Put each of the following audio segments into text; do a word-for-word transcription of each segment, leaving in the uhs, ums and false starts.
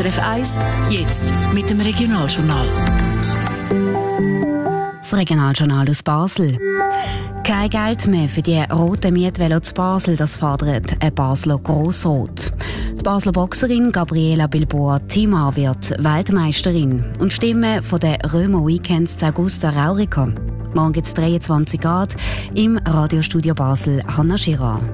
S R F eins, jetzt mit dem Regionaljournal. Das Regionaljournal aus Basel. Kein Geld mehr für die roten Mietwelle zu Basel, das fordert ein Basler Grossrot. Die Basler Boxerin Gabriela Bilboa-Thimar wird Weltmeisterin und Stimme von den Römer Weekends zu Augusta Raurica. Morgen gibt es dreiundzwanzig Grad im Radiostudio Basel Hanna Girard.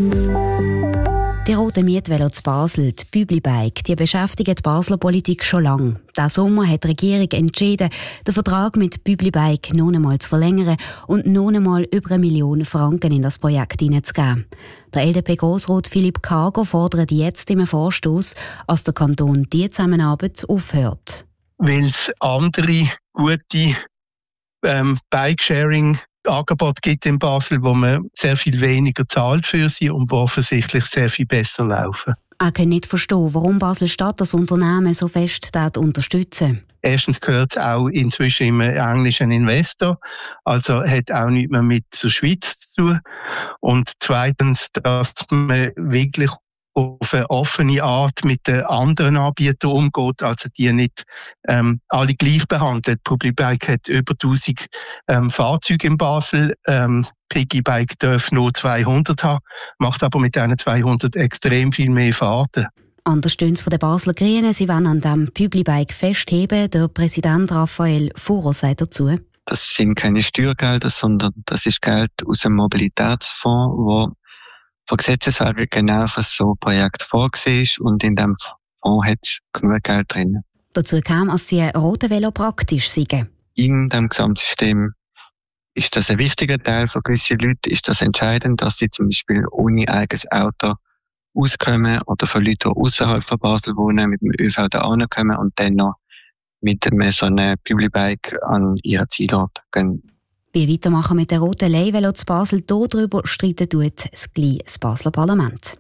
Die rote Mietwelle zu Basel, die Büblibike, die beschäftigen die Basler Politik schon lange. Diesen Sommer hat die Regierung entschieden, den Vertrag mit Büblibike noch einmal zu verlängern und noch einmal über eine Million Franken in das Projekt hineinzugeben. Der L D P-Grossrat Philipp Karger fordert jetzt im Vorstoß, dass der Kanton diese Zusammenarbeit aufhört. Weil es andere gute ähm, Bike-Sharing Angebot gibt in Basel, wo man sehr viel weniger zahlt für sie und wo offensichtlich sehr viel besser laufen. Er kann nicht verstehen, warum Basel-Stadt das Unternehmen so fest unterstützen. Erstens gehört es auch inzwischen im englischen Investor, also hat auch nichts mehr mit der Schweiz zu tun. Und zweitens, dass man wirklich auf eine offene Art mit den anderen Anbietern umgeht, also die nicht ähm, alle gleich behandelt. Publibike hat über tausend ähm, Fahrzeuge in Basel. Ähm, Pigibike darf nur zweihundert haben, macht aber mit diesen zweihundert extrem viel mehr Fahrten. Anders stehen es von den Basler Grünen, sie wollen an diesem Publibike festheben. Der Präsident Raphael Furo sagt dazu: Das sind keine Steuergelder, sondern das ist Geld aus dem Mobilitätsfonds, wo von Gesetzeswegen genau für so ein Projekt vorgesehen ist und in diesem Fonds hat es genug Geld drin. Dazu kam, dass die roten Velo praktisch seien. In diesem Gesamtsystem ist das ein wichtiger Teil. Für gewisse Leute ist das entscheidend, dass sie zum Beispiel ohne eigenes Auto auskommen oder für Leute, die außerhalb von Basel wohnen, mit dem ÖV da ankommen und dann noch mit einem so einem Publibike an ihren Zielort gehen. Wie weitermachen mit der roten Leihvelo zu Basel, darüber streiten tut das Basler Parlament.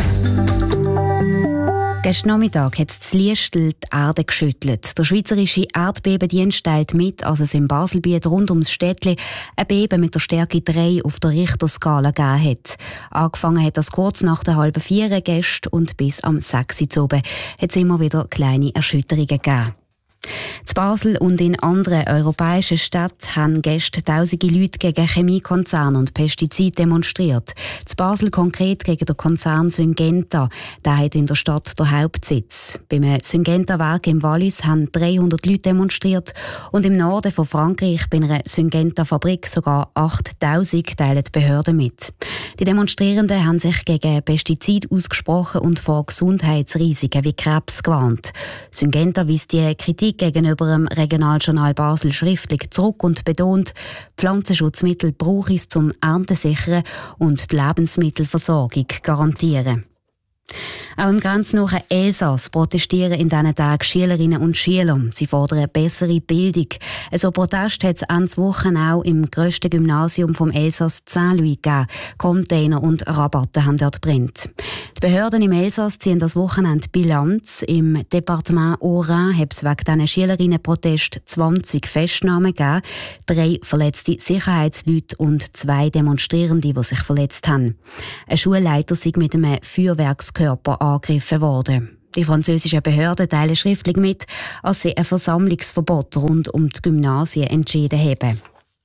Gestern Nachmittag hat das Liestel die Erde geschüttelt. Der Schweizerische Erdbebendienst teilt mit, dass es im Baselbiet rund ums Städtli ein Beben mit der Stärke drei auf der Richterskala gegeben hat. Angefangen hat das kurz nach der halben vier gestern und bis am sechs Uhr oben hat es immer wieder kleine Erschütterungen gegeben. In Basel und in anderen europäischen Städten haben gestern tausende Leute gegen Chemiekonzerne und Pestizide demonstriert. In Basel konkret gegen den Konzern Syngenta. Der hat in der Stadt den Hauptsitz. Beim Syngenta-Werk im Wallis haben dreihundert Leute demonstriert und im Norden von Frankreich bei einer Syngenta-Fabrik sogar achttausend teilen die Behörden mit. Die Demonstrierenden haben sich gegen Pestizide ausgesprochen und vor Gesundheitsrisiken wie Krebs gewarnt. Syngenta weist die Kritik gegenüber dem Regionaljournal Basel schriftlich zurück und betont, Pflanzenschutzmittel brauche es zum Erntesichern und die Lebensmittelversorgung garantieren. Auch im grenznahen Elsass protestieren in diesen Tagen Schülerinnen und Schüler. Sie fordern eine bessere Bildung. So Protest hat es Ende Woche auch im grössten Gymnasium vom Elsass Saint-Louis gegeben. Container und Rabatte haben dort brennt. Die Behörden im Elsass ziehen das Wochenende Bilanz. Im Departement Haut-Rhin hat es wegen diesen Schülerinnenprotest zwanzig Festnahmen gegeben, drei verletzte Sicherheitsleute und zwei Demonstrierende, die sich verletzt haben. Ein Schulleiter sei mit einem Feuerwerkskörper angegriffen worden. Die französischen Behörden teilen schriftlich mit, als sie ein Versammlungsverbot rund um die Gymnasien entschieden haben.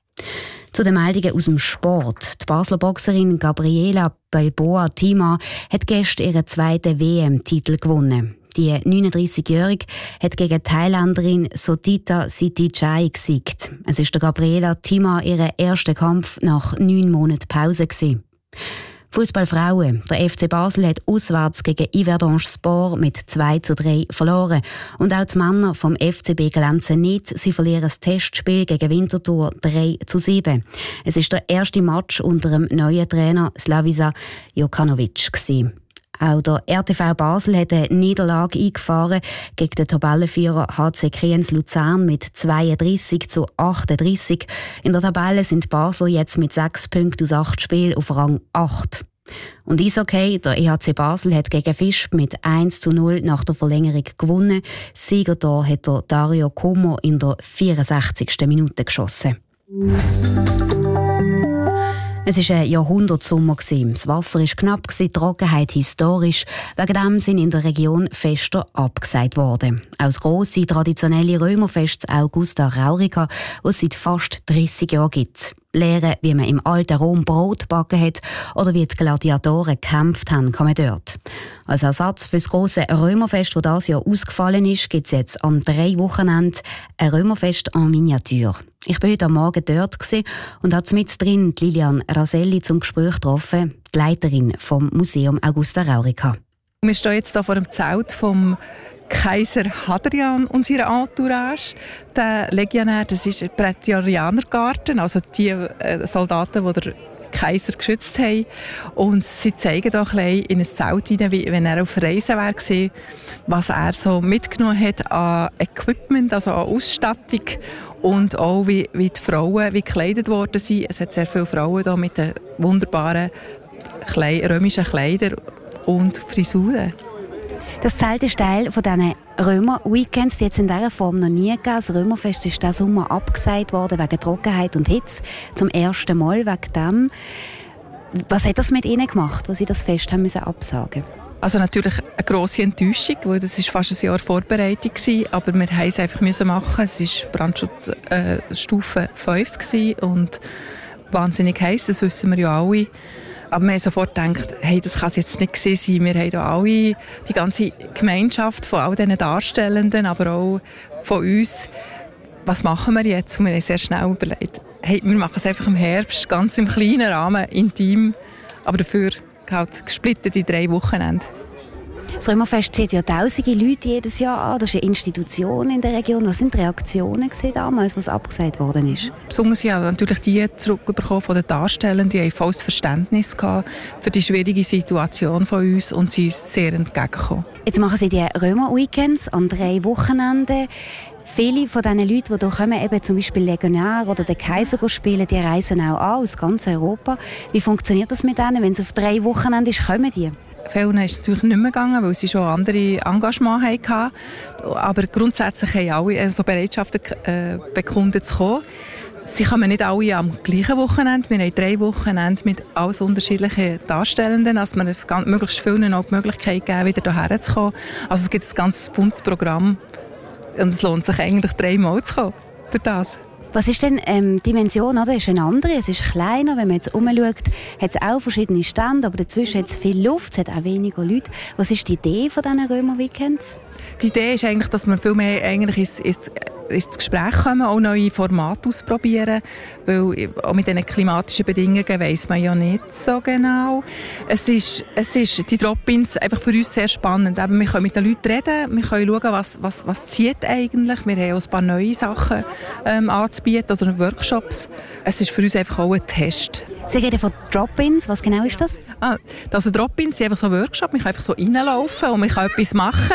Zu den Meldungen aus dem Sport. Die Basler Boxerin Gabriela Bilboa-Thimar hat gestern ihren zweiten W M-Titel gewonnen. Die neununddreißigjährige hat gegen die Thailänderin Sotita Sitijai gesiegt. Es ist der Gabriela Thimar ihr erster Kampf nach neun Monaten Pause gewesen. Fußballfrauen. Der F C Basel hat auswärts gegen Yverdon Sport mit zwei zu drei verloren. Und auch die Männer vom F C B glänzen nicht. Sie verlieren das Testspiel gegen Winterthur drei zu sieben. Es ist der erste Match unter dem neuen Trainer Slaviša Jokanovic gewesen. Auch der R T V Basel hat eine Niederlage eingefahren gegen den Tabellenführer H C Kriens Luzern mit zweiunddreißig zu achtunddreißig. In der Tabelle sind die Basler jetzt mit sechs Punkten aus acht Spielen auf Rang acht. Und Eishockey, der E H C Basel hat gegen Visp mit eins zu null nach der Verlängerung gewonnen. Siegertor hat der Dario Como in der vierundsechzigsten Minute geschossen. Es war ein Jahrhundertsommer. Das Wasser war knapp, die Trockenheit historisch. Wegen dem sind in der Region Feste abgesagt worden. Auch das grosse, traditionelle Römerfest Augusta Raurica, das es seit fast dreissig Jahren gibt. Lehren, wie man im alten Rom Brot backen hat oder wie die Gladiatoren gekämpft haben, kann man dort. Als Ersatz für das grosse Römerfest, das dieses Jahr ausgefallen ist, gibt es jetzt an drei Wochenenden ein Römerfest en Miniatur. Ich war heute am Morgen dort und habe mit drin Lilian Raselli zum Gespräch getroffen, die Leiterin vom Museum Augusta Raurica. Wir stehen jetzt hier vor dem Zelt vom Kaiser Hadrian und seine Entourage. Der Legionär, das ist ein Prätorianergarten, also die äh, Soldaten, die der Kaiser geschützt haben. Und sie zeigen da ein in ein Zelt hinein, wie wenn er auf Reisen war, was er so mitgenommen hat an Equipment, also an Ausstattung und auch wie, wie die Frauen wie gekleidet worden sind. Es hat sehr viele Frauen da mit den wunderbaren Kle- römischen Kleidern und Frisuren. Das Zelt ist Teil von diesen Römer-Weekends, die jetzt in dieser Form noch nie gegeben. Das Römerfest ist diesen Sommer abgesagt worden wegen Trockenheit und Hitze. Zum ersten Mal wegen dem. Was hat das mit Ihnen gemacht, als Sie das Fest haben müssen absagen? Also natürlich eine grosse Enttäuschung, weil das war fast ein Jahr Vorbereitung war, aber wir mussten es einfach machen. Es war Brandschutzstufe äh, fünf und wahnsinnig heiß, das wissen wir ja alle. Aber wir haben sofort gedacht, hey, das kann es jetzt nicht gewesen sein. Wir haben hier alle, die ganze Gemeinschaft von all diesen Darstellenden, aber auch von uns, was machen wir jetzt? Und wir haben sehr schnell überlegt, hey, wir machen es einfach im Herbst, ganz im kleinen Rahmen, intim, aber dafür halt gesplittet in drei Wochenende. Das Römerfest zieht ja tausende Leute jedes Jahr an. Das ist eine Institution in der Region. Was sind die Reaktionen damals, was abgesagt worden ist? Besonders haben natürlich die zurückbekommen von den Darstellenden. Die haben volles Verständnis gehabt für die schwierige Situation von uns und sie sind sehr entgegengekommen. Jetzt machen Sie die Römer-Weekends an drei Wochenenden. Viele von diesen Leuten, die hier kommen, eben zum Beispiel Legionär oder den Kaiser spielen, die reisen auch an aus ganz Europa. Wie funktioniert das mit denen? Wenn es auf drei Wochenenden ist, kommen die? Vielen ist es natürlich nicht mehr gegangen, weil sie schon andere Engagements hatten. Aber grundsätzlich haben alle also Bereitschaft äh, bekundet zu kommen. Sie kommen nicht alle am gleichen Wochenende. Wir haben drei Wochenende mit alles unterschiedlichen Darstellenden, dass wir möglichst vielen auch die Möglichkeit geben, wieder hierher zu kommen. Also es gibt ein ganz buntes Programm und es lohnt sich eigentlich dreimal zu kommen für das. Was ist denn ähm, die Dimension? Oder? Ist eine andere, es ist kleiner. Wenn man jetzt umschaut, hat es auch verschiedene Stände, aber dazwischen hat es viel Luft, es hat auch weniger Leute. Was ist die Idee von diesen Römer-Weekends? Die Idee ist eigentlich, dass man viel mehr eigentlich ins, ins, ins Gespräch kommen, auch neue Formate ausprobieren, weil auch mit diesen klimatischen Bedingungen weiss man ja nicht so genau. Es ist, es ist die Drop-ins einfach für uns sehr spannend. Eben, wir können mit den Leuten reden, wir können schauen, was, was, was zieht eigentlich. Wir haben auch ein paar neue Sachen ähm, anzubieten oder Workshops. Es ist für uns einfach auch ein Test. Sie reden von Drop-ins, was genau ist das? Ah, also Drop-ins sind einfach so Workshops, man kann einfach so reinlaufen und man kann etwas machen.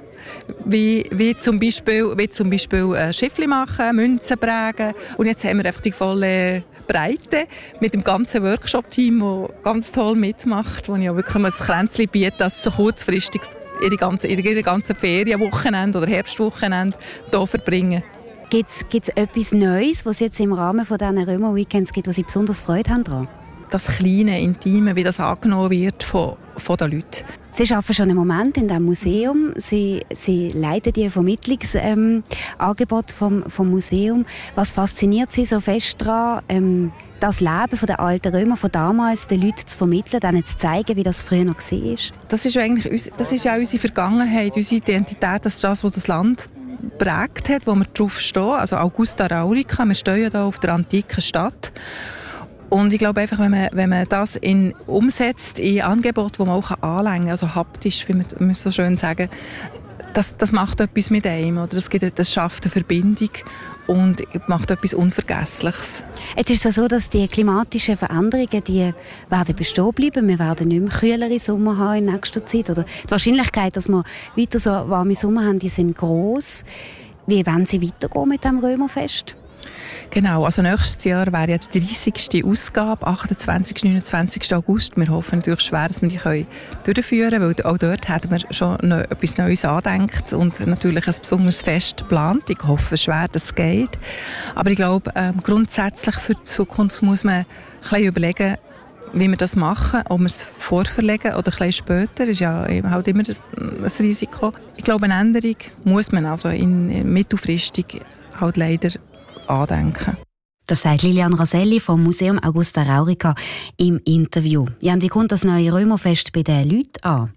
Wie, wie zum Beispiel, wie zum Beispiel äh, Schiffli machen, Münzen prägen. Und jetzt haben wir einfach die volle Breite mit dem ganzen Workshop-Team, das ganz toll mitmacht, wo ich auch wirklich ein Kränzchen biete, dass so kurzfristig ihre ganze, ihre ganze Ferienwochenende oder Herbstwochenende hier verbringen. Gibt es etwas Neues, was es jetzt im Rahmen von diesen Römer-Weekends gibt, wo Sie besonders Freude haben daran? Das kleine, intime, wie das angenommen wird von, von den Leuten. Sie arbeiten schon einen Moment in diesem Museum. Sie, Sie leiten die Vermittlungsangebot ähm, vom, vom Museum. Was fasziniert Sie so fest daran, ähm, das Leben der alten Römer von damals den Leuten zu vermitteln, denen zu zeigen, wie das früher noch war? Das ist ja eigentlich das ist ja unsere Vergangenheit, unsere Identität, das ist das, was das Land geprägt hat, wo wir drauf stehen. Also Augusta Raurica, wir stehen hier auf der antiken Stadt. Und ich glaube einfach, wenn man, wenn man das in, umsetzt in Angebote, die man auch anlängen kann, also haptisch, wie man, man so schön sagen, das, das macht etwas mit einem. Oder das, gibt, das schafft eine Verbindung und macht etwas Unvergessliches. Jetzt ist es so, dass die klimatischen Veränderungen die werden bestehen bleiben. Wir werden nicht mehr kühlere Sommer haben in nächster Zeit. Oder die Wahrscheinlichkeit, dass wir weiter so warme Sommer haben, die sind gross. Wie wollen Sie weitergehen mit dem Römerfest? Genau, also nächstes Jahr wäre ja die dreißigste Ausgabe, achtundzwanzigsten und neunundzwanzigsten August. Wir hoffen natürlich schwer, dass wir die können durchführen können, weil auch dort haben wir schon noch etwas Neues angedenkt und natürlich ein besonderes Fest geplant. Ich hoffe schwer, dass es geht. Aber ich glaube, ähm, grundsätzlich für die Zukunft muss man bisschen überlegen, wie wir das machen, ob wir es vorverlegen oder ein bisschen später, ist ja halt immer ein Risiko. Ich glaube, eine Änderung muss man also in mittelfristig halt leider andenken. Das sagt Lilian Raselli vom Museum Augusta Raurica im Interview. Ja, und wie kommt das neue Römerfest bei den Leuten an?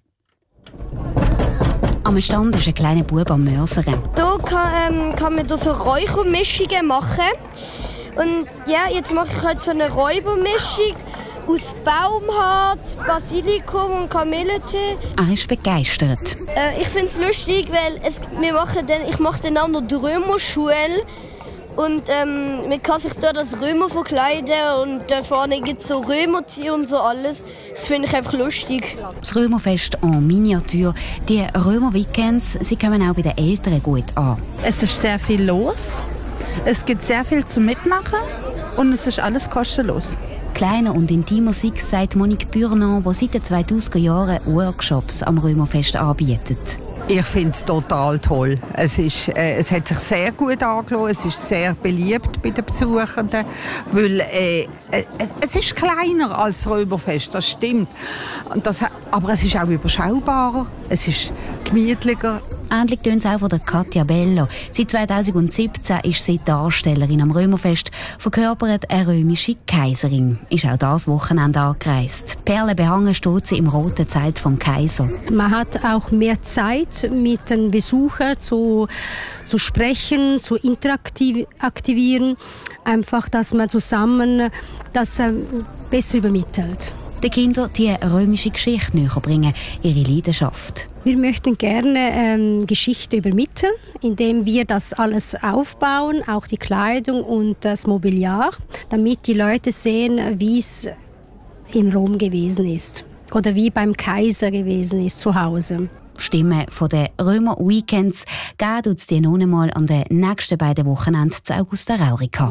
Am Stand ist ein kleiner Bub am Mörsern. Hier kann, ähm, kann man so Räuchermischungen machen. Und ja, jetzt mache ich halt so eine Räubermischung aus Baumharz, Basilikum und Kamillentee. Er ist begeistert. Äh, ich finde es lustig, weil es, wir machen dann, ich mache dann auch noch die Römerschule. Und ähm, man kann sich dort als Römer verkleiden und da vorne gibt es so Römertier und so alles. Das finde ich einfach lustig. Das Römerfest en Miniatur. Die Römer-Weekends, sie kommen auch bei den Eltern gut an. Es ist sehr viel los. Es gibt sehr viel zu mitmachen und es ist alles kostenlos. Kleiner und intimer Sieg, sagt Monique Bürnon, die seit den zweitausender Jahren Workshops am Römerfest anbietet. Ich finde es total toll. Es, ist, äh, es hat sich sehr gut angelassen. Es ist sehr beliebt bei den Besuchenden. Weil, äh, es, es ist kleiner als das Römerfest, das stimmt. Und das, aber es ist auch überschaubarer. Es ist gemütlicher. Ähnlich tönt es auch von der Katja Bello. Seit zweitausendsiebzehn ist sie Darstellerin am Römerfest, verkörpert eine römische Kaiserin. Ist auch das Wochenende angereist. Perlen behangen steht sie im roten Zelt vom Kaiser. Man hat auch mehr Zeit, mit den Besuchern zu, zu sprechen, zu interaktivieren. Einfach, dass man zusammen das äh, besser übermittelt. Den Kindern die römische Geschichte näher bringen, ihre Leidenschaft. Wir möchten gerne ähm, Geschichte übermitteln, indem wir das alles aufbauen, auch die Kleidung und das Mobiliar, damit die Leute sehen, wie es in Rom gewesen ist oder wie beim Kaiser gewesen ist zu Hause. Stimme von den Römer Weekends geben uns die nun mal an den nächsten beiden Wochenenden zu Augusta Raurica.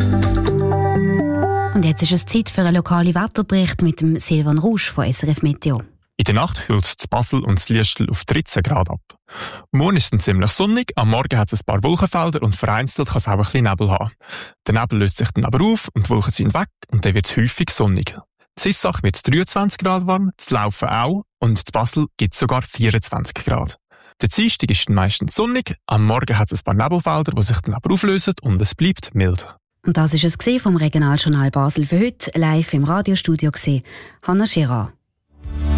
Und jetzt ist es Zeit für einen lokalen Wetterbericht mit dem Silvan Rouge von S R F Meteo. In der Nacht kühlt es Basel und das Liestel auf dreizehn Grad ab. Morgen ist es ziemlich sonnig, am Morgen hat es ein paar Wolkenfelder und vereinzelt kann es auch ein bisschen Nebel haben. Der Nebel löst sich dann aber auf und die Wolken sind weg und dann wird es häufig sonnig. In Sissach wird es dreiundzwanzig Grad warm, zu Laufen auch und in Basel gibt es sogar vierundzwanzig Grad. Der Dienstag ist dann meistens sonnig, am Morgen hat es ein paar Nebelfelder, die sich dann aber auflösen und es bleibt mild. Und das war es vom Regionaljournal Basel für heute. Live im Radiostudio war Hanna Girard.